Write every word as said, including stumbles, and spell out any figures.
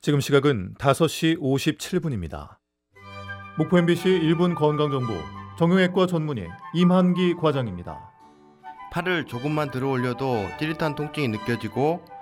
지금 시각은 다섯 시 오십칠 분입니다. 목포 엠비씨 일 분 건강정보 정형외과 전문의 임한기 과장입니다. 팔을 조금만 들어 올려도 찌릿한 통증이 느껴지고